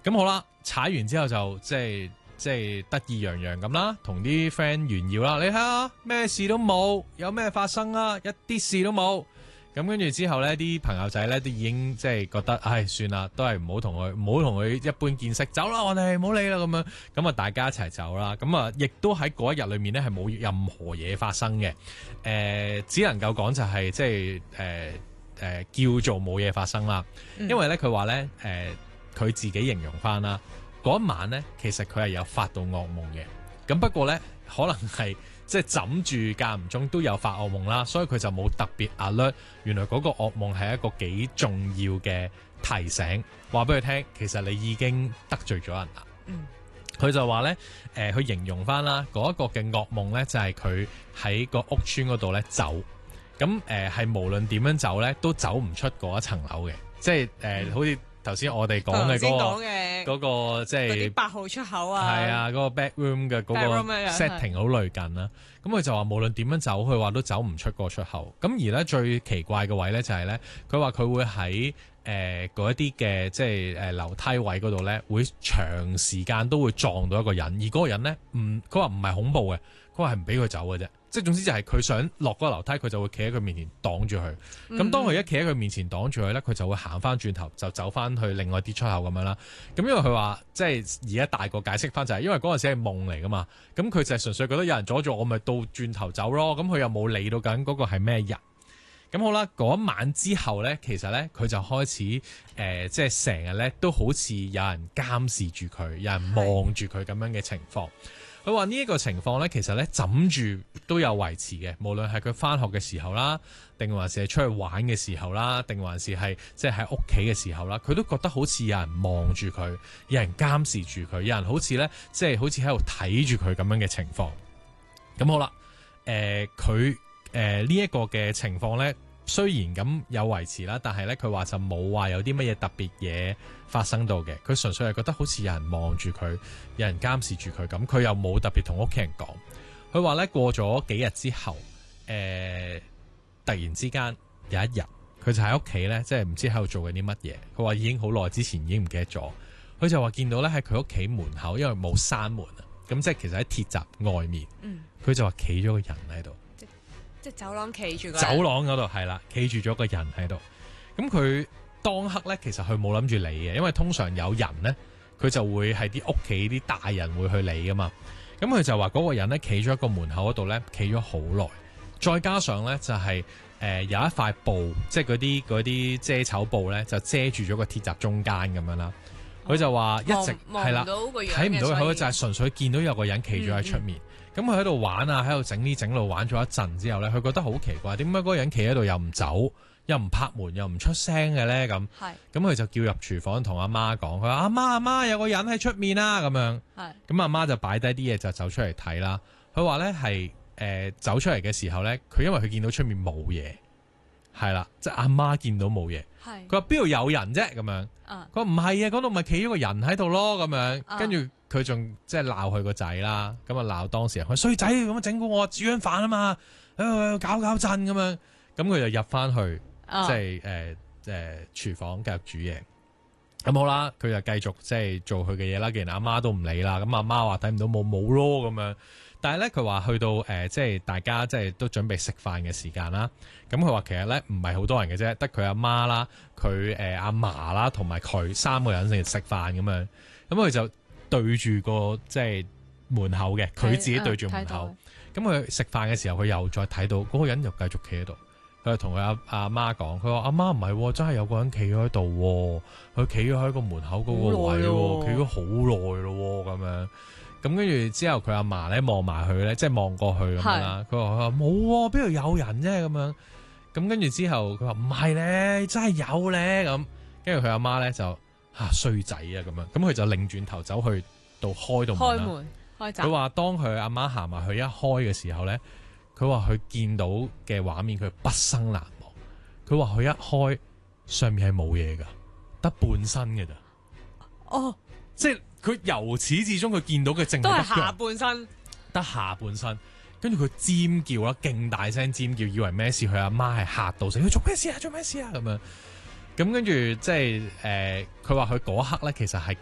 咁好啦，踩完之後就即係得意洋洋咁啦，同啲 friend 炫耀啦。你睇下咩事都冇，有咩發生啊？一啲事都冇。咁跟住之後呢，啲朋友仔呢都已經即係覺得，唉，算啦，都係唔好同佢一般見識，走啦，我哋唔好理啦咁樣。咁啊，大家一齊走啦。咁啊，亦都喺嗰一日裏面呢係冇任何嘢發生嘅。只能夠講就係即係叫做冇嘢發生啦。因為呢，佢話呢，佢自己形容翻啦，嗰一晚呢，其實佢係有發到噩夢嘅。咁不過呢，可能係即係枕住間唔中都有發噩夢啦，所以佢就冇特別 alert。原來嗰個噩夢係一個幾重要嘅提醒，話俾佢聽，其實你已經得罪咗人啦。佢就話呢，佢形容翻啦，嗰一個嘅噩夢呢，就係佢喺個屋村嗰度呢走，咁係無論點樣走呢，都走唔出嗰一層樓嘅，即係好似頭先我哋講嘅嗰個即係啲8號出口啊， 係啊，嗰個 back room 嘅嗰個 setting 好類近啦。咁佢就話無論點樣走，佢話都走唔出個出口。咁而咧最奇怪嘅位咧就係咧，佢話佢會喺嗰一啲嘅即係樓梯位嗰度咧，會長時間都會撞到一個人，而嗰個人咧佢話唔係恐怖嘅，佢話係唔俾佢走嘅啫。即係總之就係佢想落嗰個樓梯，佢就會企喺佢面前擋住佢。咁當佢一企喺佢面前擋住佢咧，佢就會行翻轉頭，就走翻去另外啲出口咁樣啦。咁因為佢話即係而家大個解釋翻就係，因為嗰陣時係夢嚟噶嘛。咁佢就係純粹覺得有人阻住我，咪倒轉頭走咯。咁佢又冇理到緊嗰個係咩人。咁好啦，嗰晚之後咧，其實咧佢就開始即係成日咧都好似有人監視住佢，有人望住佢咁樣嘅情況。佢話呢一個情況咧，其實咧枕住都有維持嘅，無論係佢翻學嘅時候啦，定還是係出去玩嘅時候啦，定還是係即係喺屋企嘅時候啦，佢都覺得好似有人望住佢，有人監視住佢，有人好似咧即係好似喺度睇住佢咁樣嘅情況。咁好啦，佢呢一個嘅情況咧，雖然咁有維持啦，但係咧佢話就冇話有啲乜嘢特別嘢發生到嘅，佢純粹係覺得好似有人望住佢，有人監視住佢咁，佢又冇特別同屋企人講。佢話咧過咗幾日之後，突然之間有一日，佢就喺屋企咧，即係唔知喺度做緊啲乜嘢。佢話已經好耐之前已經唔記得咗。佢就話見到咧喺佢屋企門口，因為冇閂門啊，咁即係其實喺鐵閘外面，佢就話企咗個人喺度。 即係走廊企住個走廊嗰度係啦，企住咗個人喺度。咁佢當刻咧，其實佢冇諗住理嘅，因為通常有人咧，佢就會係啲屋企啲大人會去理噶嘛。咁佢就話嗰個人咧企咗一個門口嗰度咧，企咗好耐，再加上咧就係有一塊布，即係嗰啲遮醜布咧，就遮住咗個鐵閘中間咁樣啦。佢就話一直係啦，睇唔到佢，就係純粹見到有個人企咗喺出面。咁佢喺度玩啊，喺度整呢整路玩咗一陣之後咧，佢覺得好奇怪，點解嗰個人企喺度又唔走，又唔拍門，又唔出聲嘅咧？咁佢就叫入廚房同阿媽講，佢話阿媽有個人喺出面啊咁樣。咁阿媽就擺低啲嘢就走出嚟睇啦。佢話咧係走出嚟嘅時候咧，佢因為佢見到出面冇嘢，係啦，即係阿媽見到冇嘢。佢話邊度有人啫咁樣。佢話唔係啊，嗰度咪企咗個人喺度咯咁樣。跟住佢仲即係鬧佢個仔啦，咁啊鬧當事人，佢衰仔咁整蠱我煮緊飯啊嘛，搞震咁樣。咁佢就入翻去即係廚房繼續煮嘢。咁好啦，佢就繼續即係做佢嘅嘢啦。既然阿媽都唔理啦，咁阿媽話睇唔到冇咯咁樣。但係咧，佢話去到即係大家即係都準備食飯嘅時間啦。咁佢話其實咧唔係好多人嘅啫，得佢阿媽啦、佢阿嫲啦同埋佢3個人食飯咁樣。咁佢就對住個即係門口嘅，佢自己對住門口。咁佢食飯嘅時候，佢又再睇到嗰個人又繼續企喺度。佢就同佢阿媽講，佢話阿媽唔係，真係有個人企咗喺度，佢企咗喺個門口嗰個位，企咗好耐咯咁樣。咁跟住之後，佢阿嫲咧望埋佢咧，即係望過去咁樣啦。佢話冇，邊度有人啫咁樣。咁跟住之後，佢話唔係咧，真係有咧咁。跟住佢阿媽咧就衰仔啊咁樣。咁佢就擰轉頭走去到開到門啦。開閘。佢話當佢阿媽行埋去一開嘅時候咧，佢話佢見到嘅畫面佢畢生難忘。佢話佢一開上面係冇嘢噶，得半身嘅咋。即係。佢由始至終佢見到嘅淨係都係下半身，得下半身。跟住佢尖叫啦，勁大聲尖叫，以為咩事？佢阿媽係嚇到死，佢做咩事啊？做咩事啊？咁樣。咁跟住即係佢話佢嗰刻咧，其實係